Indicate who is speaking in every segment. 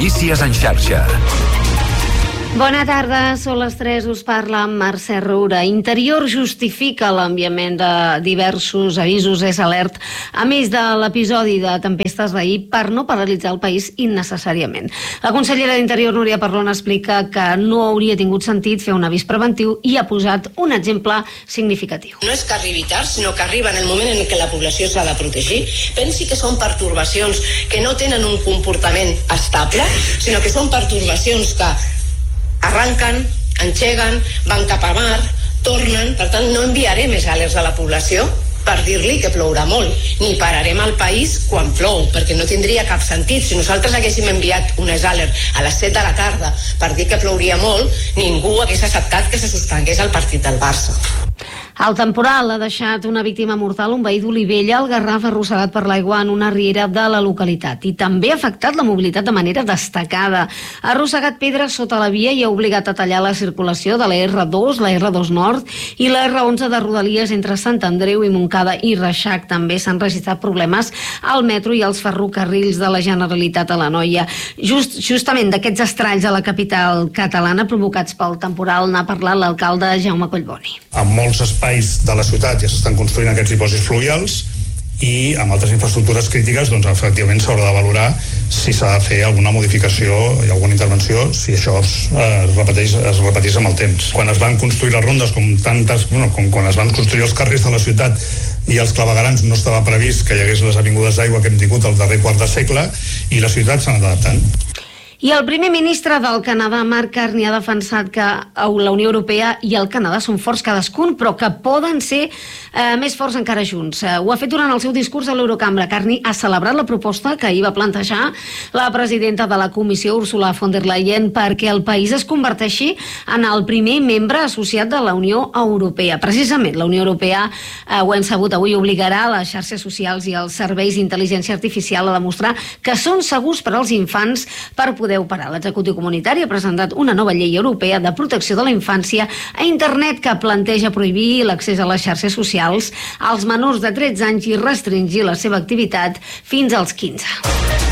Speaker 1: Notícies en xarxa.
Speaker 2: Bona tarda, són les 3, us parla Mercè Roura. Interior justifica l'enviament de diversos avisos alert, a més de l'episodi de tempestes d'ahir, per no paralitzar el país innecessàriament. La consellera d'Interior, Núria Parlon, explica que no hauria tingut sentit fer un avís preventiu i ha posat un exemple significatiu.
Speaker 3: No és que arribi tard, sinó que arriba en el moment en què la població s'ha de protegir. Pensi que són pertorbacions que no tenen un comportament estable, sinó que són pertorbacions que arranquen, engeguen, van cap a mar, tornen. Per tant, no enviaré més alerts a la població per dir-li que plourà molt, ni pararem el país quan plou, perquè no tindria cap sentit. Si nosaltres haguéssim enviat unes alerts a les 7 de la tarda per dir que plouria molt, ningú hagués acceptat que se suspengués el partit del Barça.
Speaker 2: El temporal ha deixat una víctima mortal, un veí d'Olivella, al Garraf, arrossegat per l'aigua en una riera de la localitat, i també ha afectat la mobilitat de manera destacada. Ha arrossegat pedres sota la via i ha obligat a tallar la circulació de la R2, la R2 Nord i la R11 de Rodalies entre Sant Andreu i Montcada i Reixac. També s'han registrat problemes al metro i als ferrocarrils de la Generalitat a l'Anoia. Justament d'aquests estralls a la capital catalana provocats pel temporal n'ha parlat l'alcalde Jaume Collboni.
Speaker 4: En molts espais de la ciutat ja s'estan construint aquests dipòsits fluvials i amb altres infraestructures crítiques doncs efectivament s'haurà de valorar si s'ha de fer alguna modificació i alguna intervenció si això es repetís amb el temps. Quan es van construir les rondes com quan es van construir els carrers de la ciutat i els claveguerams no estava previst que hi hagués les avingudes d'aigua que hem tingut el darrer quart de segle i la ciutat s'ha anat adaptant.
Speaker 2: I el primer ministre del Canadà, Mark Carney, ha defensat que la Unió Europea i el Canadà són forts cadascun, però que poden ser més forts encara junts. Ho ha fet durant el seu discurs a l'Eurocambra. Carney ha celebrat la proposta que ahir va plantejar la presidenta de la Comissió, Ursula von der Leyen, perquè el país es converteixi en el primer membre associat de la Unió Europea. Precisament, la Unió Europea, ho hem sabut avui, obligarà les xarxes socials i els serveis d'intel·ligència artificial a demostrar que són segurs per als infants per poder operar. L'executiu comunitari ha presentat una nova llei europea de protecció de la infància a internet que planteja prohibir l'accés a les xarxes socials als menors de 13 anys i restringir la seva activitat fins als 15.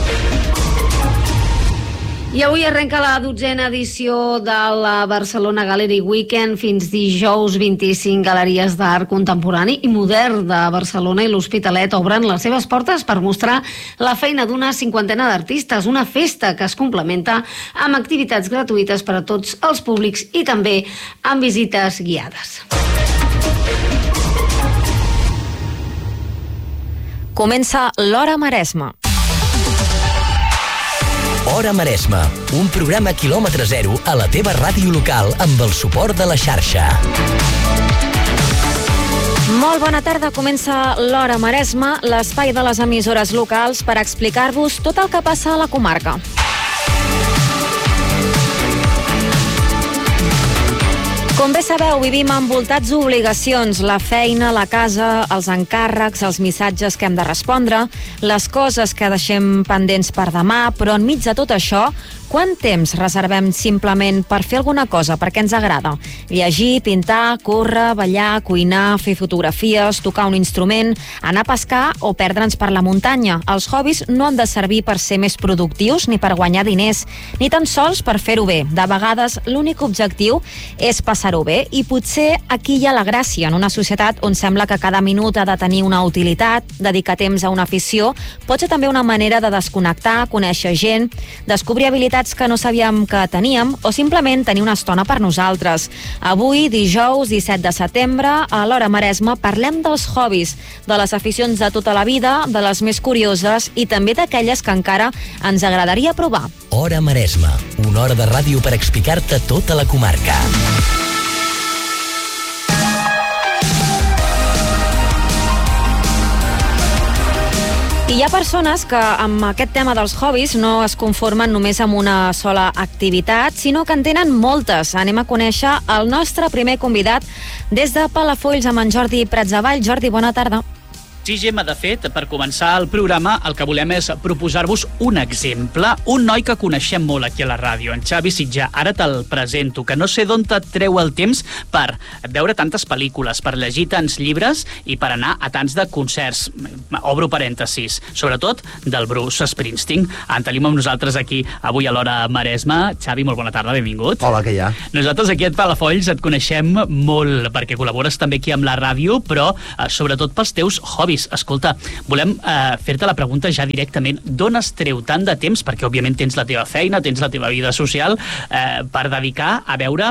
Speaker 2: I avui arrenca la 12a edició de la Barcelona Gallery Weekend. Fins dijous 25 galeries d'art contemporani i modern de Barcelona i l'Hospitalet obren les seves portes per mostrar la feina d'una 50ena d'artistes, una festa que es complementa amb activitats gratuïtes per a tots els públics i també amb visites guiades.
Speaker 5: Comença l'Hora Maresme.
Speaker 6: Hora Maresme, un programa quilòmetre zero a la teva ràdio local amb el suport de la xarxa.
Speaker 5: Molt bona tarda, comença l'Hora Maresme, l'espai de les emissores locals per explicar-vos tot el que passa a la comarca. Com bé sabeu, vivim envoltats d'obligacions, la feina, la casa, els encàrrecs, els missatges que hem de respondre, les coses que deixem pendents per demà, però enmig de tot això, quant temps reservem simplement per fer alguna cosa perquè ens agrada? Llegir, pintar, córrer, ballar, cuinar, fer fotografies, tocar un instrument, anar a pescar o perdre'ns per la muntanya. Els hobbies no han de servir per ser més productius ni per guanyar diners, ni tan sols per fer-ho bé. De vegades l'únic objectiu és passar-ho bé i potser aquí hi ha la gràcia en una societat on sembla que cada minut ha de tenir una utilitat, dedicar temps a una afició, pot ser també una manera de desconnectar, conèixer gent, descobrir habilitats que no sabíem que teníem o simplement tenir una estona per nosaltres. Avui, dijous 17 de setembre, a l'Hora Maresme parlem dels hobbies, de les aficions de tota la vida, de les més curioses i també d'aquelles que encara ens agradaria provar.
Speaker 6: Hora Maresme, una hora de ràdio per explicar-te tota la comarca.
Speaker 5: I hi ha persones que amb aquest tema dels hobbies no es conformen només amb una sola activitat, sinó que en tenen moltes. Anem a conèixer el nostre primer convidat des de Palafolls amb en Jordi Pratsavall. Jordi, bona tarda.
Speaker 1: Sí, Gemma, de fet, per començar el programa, el que volem és proposar-vos un exemple. Un noi que coneixem molt aquí a la ràdio, en Xavi Sitjà. Ara te'l presento, que no sé d'on et treu el temps per veure tantes pel·lícules, per llegir tants llibres i per anar a tants de concerts. Obro parèntesis, sobretot del Bruce Springsteen. En tenim amb nosaltres aquí avui a l'Hora Maresme. Xavi, molt bona tarda, benvingut.
Speaker 7: Hola, què hi ha?
Speaker 1: Nosaltres aquí a Palafolls et coneixem molt perquè col·labores també aquí amb la ràdio, però sobretot pels teus hobbies. Escolta, volem fer-te la pregunta ja directament. D'on es treu tant de temps, perquè òbviament tens la teva feina, tens la teva vida social, per dedicar a veure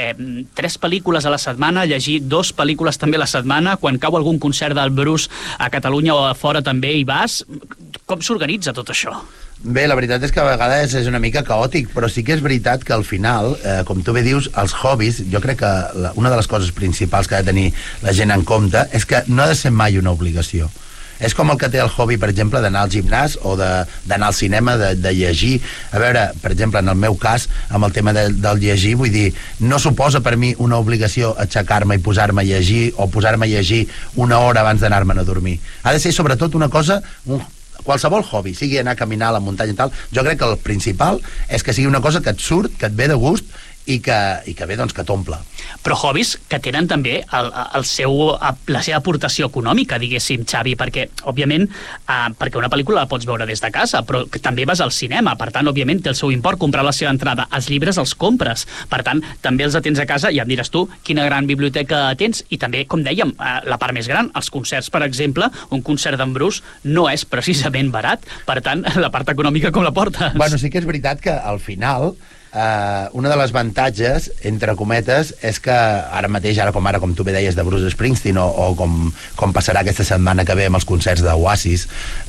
Speaker 1: 3 pel·lícules a la setmana, llegir 2 pel·lícules també a la setmana, quan cau algun concert del Bruce a Catalunya o a fora també hi vas? Com s'organitza tot això?
Speaker 7: Bé, la veritat és que a vegades és una mica caòtic, però sí que és veritat que al final, com tu bé dius, els hobbies, jo crec que una de les coses principals que ha de tenir la gent en compte és que no ha de ser mai una obligació. És com el que té el hobby, per exemple, d'anar al gimnàs o d'anar al cinema, de llegir. A veure, per exemple, en el meu cas, amb el tema del llegir, vull dir, no suposa per mi una obligació aixecar-me i posar-me a llegir o posar-me a llegir una hora abans d'anar-me'n a dormir. Ha de ser sobretot una cosa, qualsevol hobby, sigui anar a caminar a la muntanya i tal, jo crec que el principal és que sigui una cosa que et surt, que et ve de gust i que bé, doncs, que t'omple.
Speaker 1: Però hobbies que tenen també la seva aportació econòmica, diguéssim, Xavi, perquè, òbviament, perquè una pel·lícula la pots veure des de casa, però també vas al cinema, per tant, òbviament, té el seu import comprar la seva entrada. Els llibres els compres, per tant, també els tens a casa, i ja em diràs tu quina gran biblioteca tens, i també, com dèiem, la part més gran, els concerts, per exemple, un concert d'en Bruce no és precisament barat, per tant, la part econòmica com la portes?
Speaker 7: Bueno, sí que és veritat que al final una de les avantatges, entre cometes, és que ara mateix, com tu bé deies, de Bruce Springsteen o com passarà aquesta setmana que ve amb els concerts d'Oasis,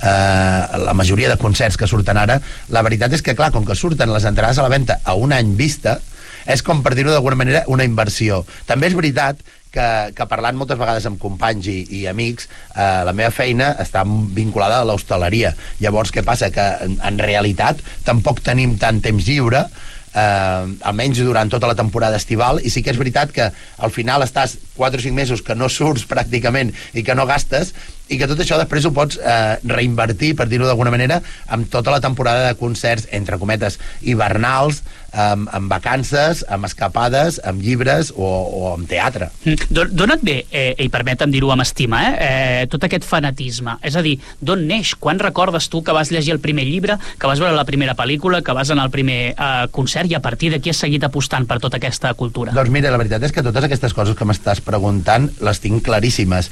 Speaker 7: la majoria de concerts que surten ara, la veritat és que, clar, com que surten les entrades a la venda a un any vista, és com, per dir-ho d'alguna manera, una inversió. També és veritat que parlant moltes vegades amb companys i amics, la meva feina està vinculada a l'hostaleria. Llavors, què passa? Que en realitat tampoc tenim tant temps lliure, almenys durant tota la temporada estival, i sí que és veritat que al final estàs 4 o 5 mesos que no surts pràcticament i que no gastes, i que tot això després ho pots reinvertir, per dir-ho d'alguna manera, amb tota la temporada de concerts, entre cometes, hivernals, amb vacances, amb escapades, amb llibres o amb teatre.
Speaker 1: D'on et ve, i permetem dir-ho amb estima, tot aquest fanatisme? És a dir, d'on neix? Quan recordes tu que vas llegir el primer llibre, que vas veure la primera pel·lícula, que vas anar al primer concert, i a partir d'aquí has seguit apostant per tota aquesta cultura? Doncs
Speaker 7: mira, la veritat és que totes aquestes coses que m'estàs preguntant les tinc claríssimes.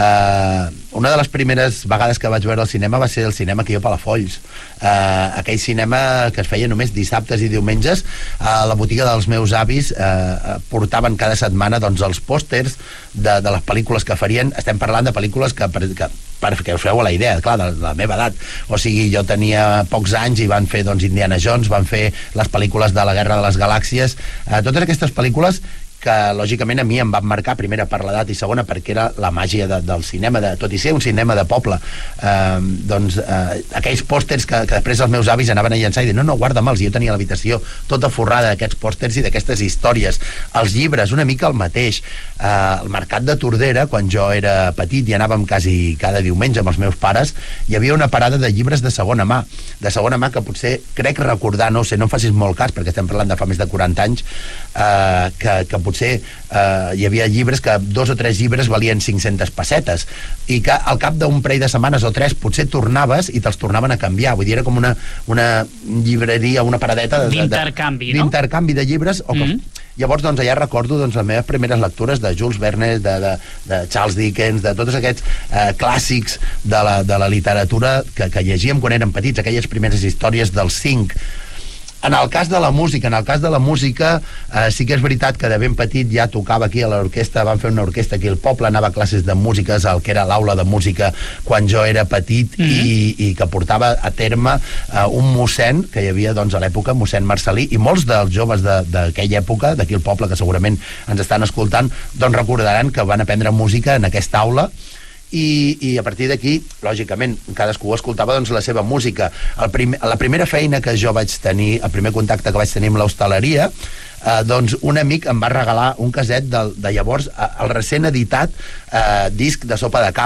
Speaker 7: Una de les primeres vegades que vaig veure el cinema va ser el cinema aquí a Palafolls. Aquell cinema que es feia només dissabtes i diumenges. A la botiga dels meus avis portaven cada setmana, doncs, els pòsters de les pel·lícules que farien. Estem parlant de pel·lícules perquè us feu la idea, clar, de la meva edat. O sigui, jo tenia pocs anys i van fer, doncs, Indiana Jones, van fer les pel·lícules de la Guerra de les Galàxies. Totes aquestes pel·lícules que lògicament a mi em van marcar, primera per l'edat i segona perquè era la màgia del cinema, tot i ser un cinema de poble. Aquells pòsters que després els meus avis anaven a llançar i deien, no, guarda-me'ls, i jo tenia l'habitació tota forrada d'aquests pòsters i d'aquestes històries. Els llibres, una mica el mateix. Al mercat de Tordera, quan jo era petit i anàvem quasi cada diumenge amb els meus pares, hi havia una parada de llibres de segona mà que potser, crec recordar, no sé, no em facis molt cas perquè estem parlant de fa més de 40 anys, que potser hi havia llibres que 2 o 3 llibres valien 500 pessetes i que al cap d'un parell de setmanes o 3 potser tornaves i te'ls tornaven a canviar. Vull dir, era com una llibreria, una paradeta
Speaker 1: d'intercanvi, no?
Speaker 7: D'intercanvi de llibres. Llavors, doncs, allà recordo les meves primeres lectures de Jules Verne, de Charles Dickens, de tots aquests clàssics de la literatura que llegíem quan érem petits, aquelles primeres històries dels 5. En el cas de la música, sí que és veritat que de ben petit ja tocava aquí a l'orquestra, van fer una orquestra aquí al poble, anava a classes de músiques al que era l'aula de música quan jo era petit i que portava a terme un mossèn que hi havia, doncs, a l'època, mossèn Marcelí, i molts dels joves d'aquella època, d'aquí al poble, que segurament ens estan escoltant, doncs recordaran que van aprendre música en aquesta aula. I a partir d'aquí, lògicament, cadascú escoltava, doncs, la seva música. La primera feina que jo vaig tenir, el primer contacte que vaig tenir amb l'hostaleria, doncs un amic em va regalar un caset de llavors el recent editat disc de Sopa de Cabra,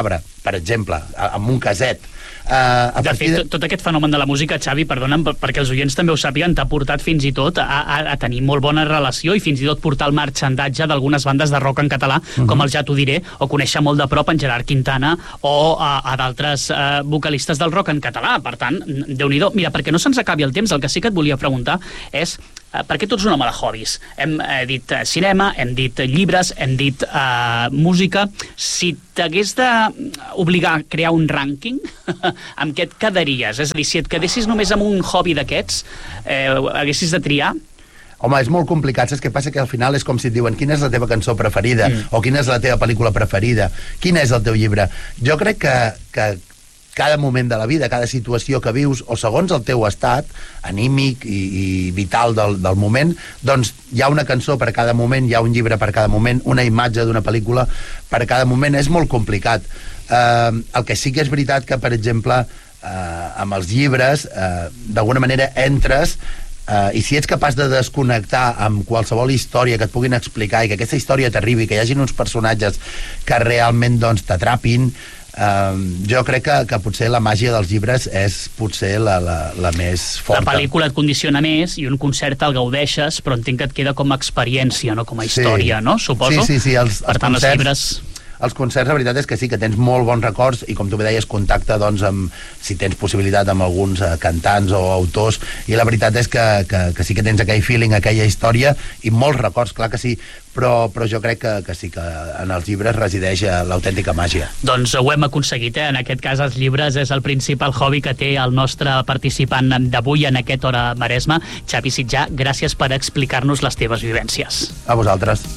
Speaker 7: per exemple, amb un caset.
Speaker 1: De fet, tot aquest fenomen de la música, Xavi, perdona'm, perquè els oients també ho sàpiguen, t'ha portat fins i tot a tenir molt bona relació i fins i tot portar el marxandatge d'algunes bandes de rock en català, com el Ja t'ho diré, o conèixer molt de prop en Gerard Quintana o a d'altres vocalistes del rock en català. Per tant, Déu-n'hi-do. Mira, perquè no se'ns acabi el temps, el que sí que et volia preguntar és perquè tu ets un home de hobbies. Hem dit cinema, hem dit llibres, hem dit música. Si t'hagués d'obligar a crear un rànquing, amb què et quedaries? És a dir, si et quedessis només amb un hobby d'aquests, haguessis de triar?
Speaker 7: Home, és molt complicat, saps què passa? Que al final és com si et diuen quina és la teva cançó preferida, o quina és la teva pel·lícula preferida, quin és el teu llibre. Jo crec que cada moment de la vida, cada situació que vius, o segons el teu estat anímic i vital del moment, doncs hi ha una cançó per cada moment, hi ha un llibre per cada moment, una imatge d'una pel·lícula per cada moment. És molt complicat. El que sí que és veritat que, per exemple, amb els llibres, d'alguna manera entres i si ets capaç de desconnectar amb qualsevol història que et puguin explicar i que aquesta història t'arribi, que hi hagin uns personatges que realment t'atrapin, jo crec que potser la màgia dels llibres és potser la més forta. La
Speaker 1: pel·lícula et condiciona més i un concert el gaudeixes, però entenc que et queda com a experiència, no? Com a història, no? Suposo.
Speaker 7: Sí.
Speaker 1: Per tant, els llibres...
Speaker 7: Els concerts, la veritat és que sí, que tens molt bons records i, com tu bé deies, contacte, doncs, si tens possibilitat amb alguns cantants o autors, i la veritat és que sí que tens aquell feeling, aquella història, i molts records, clar que sí, però jo crec que sí que en els llibres resideix l'autèntica màgia.
Speaker 1: Doncs ho hem aconseguit, En aquest cas, els llibres és el principal hobby que té el nostre participant d'avui en aquest Hora Maresme. Xavi Sitjà, gràcies per explicar-nos les teves vivències.
Speaker 7: A vosaltres.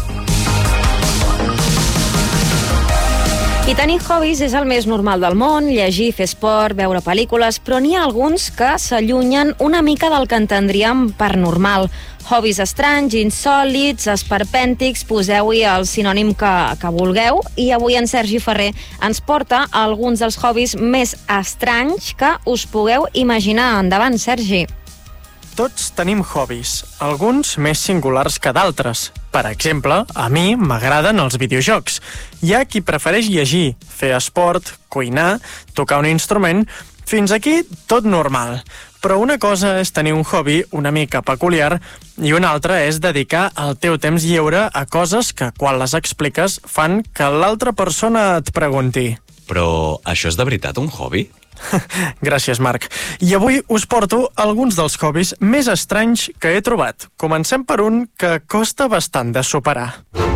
Speaker 5: I tenir hobbies és el més normal del món, llegir, fer esport, veure pel·lícules, però n'hi ha alguns que s'allunyen una mica del que entendríem per normal. Hobbies estranys, insòlits, esperpèntics, poseu-hi el sinònim que vulgueu, i avui en Sergi Ferrer ens porta alguns dels hobbies més estranys que us pugueu imaginar. Endavant, Sergi.
Speaker 8: Tots tenim hobbies, alguns més singulars que d'altres. Per exemple, a mi m'agraden els videojocs. Hi ha qui prefereix llegir, fer esport, cuinar, tocar un instrument. Fins aquí tot normal. Però una cosa és tenir un hobby una mica peculiar i una altra és dedicar el teu temps lliure a coses que, quan les expliques, fan que l'altra persona et pregunti:
Speaker 9: però això és de veritat un hobby?
Speaker 8: Gràcies, Marc. I avui us porto alguns dels hobbies més estranys que he trobat. Comencem per un que costa bastant de superar.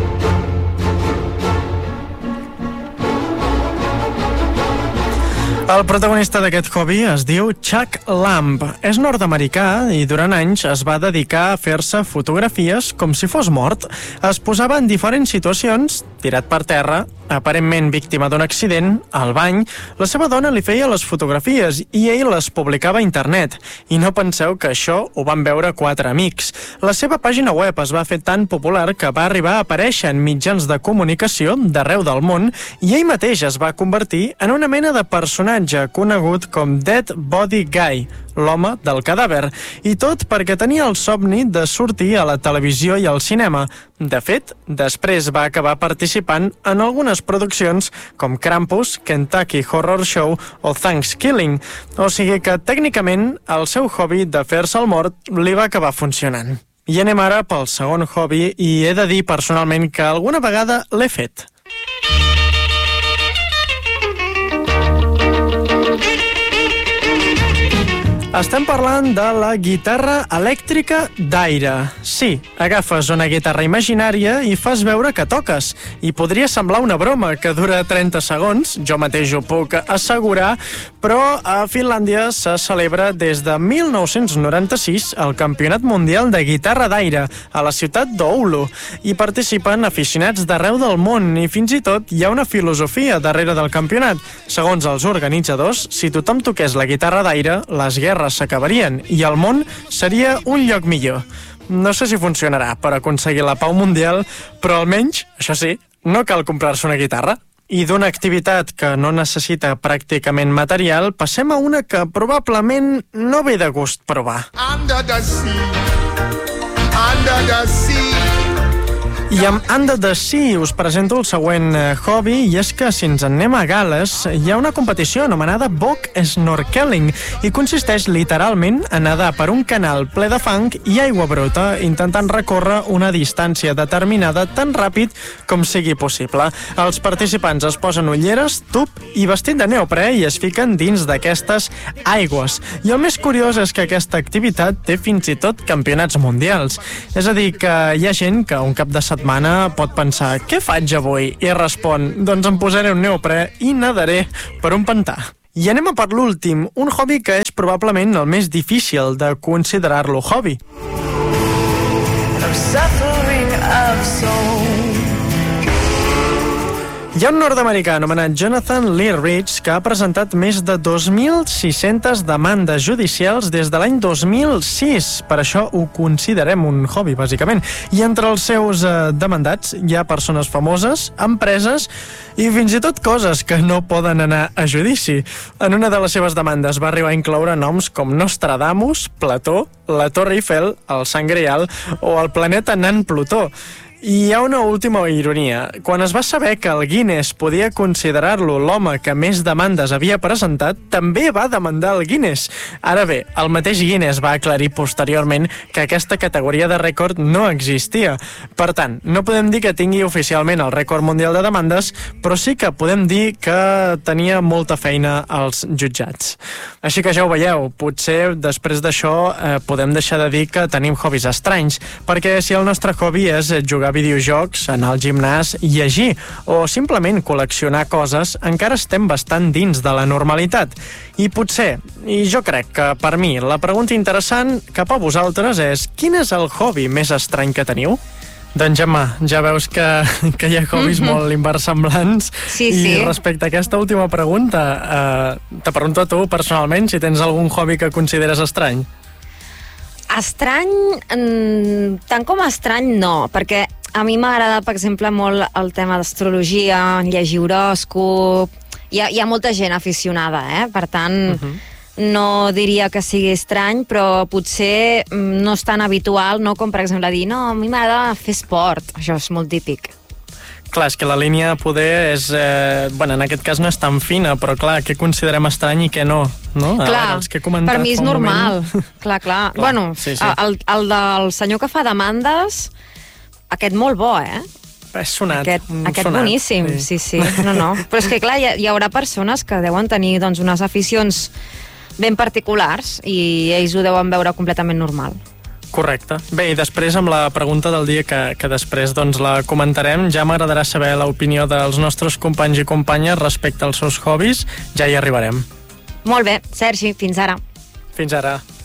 Speaker 8: El protagonista d'aquest hobby es diu Chuck Lamb. És nord-americà i durant anys es va dedicar a fer-se fotografies com si fos mort. Es posava en diferents situacions, tirat per terra, aparentment víctima d'un accident, al bany. La seva dona li feia les fotografies i ell les publicava a internet. I no penseu que això ho van veure 4 amics. La seva pàgina web es va fer tan popular que va arribar a aparèixer en mitjans de comunicació d'arreu del món i ell mateix es va convertir en una mena de personatge conegut com Dead Body Guy, l'home del cadàver, i tot perquè tenia el somni de sortir a la televisió i al cinema. De fet, després va acabar participant en algunes produccions com Krampus, Kentucky Horror Show o Thanksgiving, o sigui que tècnicament el seu hobby de fer-se el mort li va acabar funcionant. I anem ara pel segon hobby i he de dir personalment que alguna vegada l'he fet. Estem parlant de la guitarra elèctrica d'aire. Sí, agafes una guitarra imaginària i fas veure que toques. I podria semblar una broma que dura 30 segons, jo mateix ho puc assegurar, però a Finlàndia se celebra des de 1996 el Campionat Mundial de Guitarra d'Aire a la ciutat d'Oulu. Hi participen aficionats d'arreu del món i fins i tot hi ha una filosofia darrere del campionat. Segons els organitzadors, si tothom toqués la guitarra d'aire, les guerres s'acabarien i el món seria un lloc millor. No sé si funcionarà per aconseguir la pau mundial, però almenys, això sí, no cal comprar-se una guitarra. I d'una activitat que no necessita pràcticament material, passem a una que probablement no ve de gust provar.
Speaker 10: Under the sea,
Speaker 8: I amb Under the Sea us presento el següent hobby, i és que si ens en anem a Gal·les hi ha una competició anomenada Bog Snorkeling i consisteix literalment a nedar per un canal ple de fang i aigua bruta intentant recórrer una distància determinada tan ràpid com sigui possible. Els participants es posen ulleres, tub i vestit de neoprè i es fiquen dins d'aquestes aigües. I el més curiós és que aquesta activitat té fins i tot campionats mundials. És a dir, que hi ha gent que un cap de setmana pot pensar què faig avui? I respon, doncs em posaré un neoprè i nadaré per un pantà. I anem a per l'últim, un hobby que és probablement el més difícil de considerar-lo hobby. Hi ha un nord-americà anomenat Jonathan Lee Rich que ha presentat més de 2.600 demandes judicials des de l'any 2006. Per això ho considerem un hobby, bàsicament. I entre els seus demandats hi ha persones famoses, empreses i fins i tot coses que no poden anar a judici. En una de les seves demandes va arribar a incloure noms com Nostradamus, Plató, la Torre Eiffel, el Sant Greal o el planeta nan Plutó. I hi ha una última ironia. Quan es va saber que el Guinness podia considerar-lo l'home que més demandes havia presentat, també va demandar el Guinness. Ara bé, el mateix Guinness va aclarir posteriorment que aquesta categoria de rècord no existia. Per tant, no podem dir que tingui oficialment el rècord mundial de demandes, però sí que podem dir que tenia molta feina als jutjats. Així que ja ho veieu, potser després d'això podem deixar de dir que tenim hobbies estranys, perquè si el nostre hobby és jugar videojocs, anar al gimnàs, llegir o simplement col·leccionar coses, encara estem bastant dins de la normalitat. I potser, i jo crec que per mi, la pregunta interessant cap a vosaltres és: quin és el hobby més estrany que teniu? Doncs Gemma, ja veus que hi ha hobbies molt inversemblants.
Speaker 5: Sí.
Speaker 8: I respecte a aquesta última pregunta, te pregunto a tu personalment si tens algun hobby que consideres estrany.
Speaker 5: Estrany, tant com estrany no, perquè a mi m'agrada, per exemple, molt el tema d'astrologia, llegir horòscop. Hi ha molta gent aficionada, per tant, no diria que sigui estrany, però potser no és tan habitual, no? Com per exemple dir, no, a mi m'agrada fer esport, això és molt típic.
Speaker 8: Clar, és que la línia poder és... en aquest cas no és tan fina, però clar, què considerem estrany i què no?
Speaker 5: Clar, per mi és normal. Clar. Bueno, sí. El del senyor que fa demandes, aquest molt bo,
Speaker 8: És sonat.
Speaker 5: Aquest boníssim, sí. No. Però és que clar, hi haurà persones que deuen tenir unes aficions ben particulars i ells ho deuen veure completament normal.
Speaker 8: Correcte. Bé, i després amb la pregunta del dia que després la comentarem, ja m'agradarà saber l'opinió dels nostres companys i companyes respecte als seus hobbies. Ja hi arribarem.
Speaker 5: Molt bé, Sergi, fins ara.
Speaker 8: Fins ara.